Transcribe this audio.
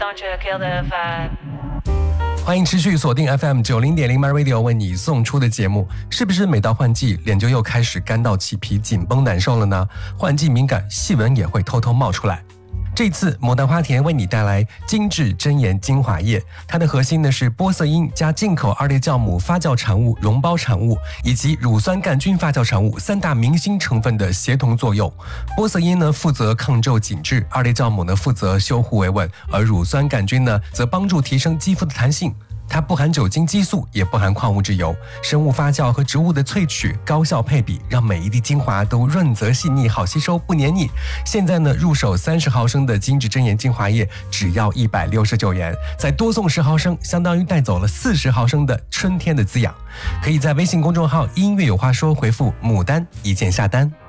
欢迎持续锁定 FM90.0 My Radio 为你送出的节目。是不是每到换季，脸就又开始干到起皮、紧绷难受了呢？换季敏感，细纹也会偷偷冒出来。这次牡丹花田为你带来精致真颜精华液，它的核心呢是玻色因加进口2类酵母发酵产物溶胞产物以及乳酸杆菌发酵产物3大明星成分的协同作用。玻色因呢负责抗皱紧致，2类酵母呢负责修护维稳，而乳酸杆菌呢则帮助提升肌肤的弹性。它不含酒精激素，也不含矿物质油，生物发酵和植物的萃取高效配比，让每一滴精华都润泽细腻，好吸收不黏腻。现在呢，入手30毫升的精致真颜精华液只要169元，再多送10毫升，相当于带走了40毫升的春天的滋养。可以在微信公众号音乐有话说回复牡丹一键下单。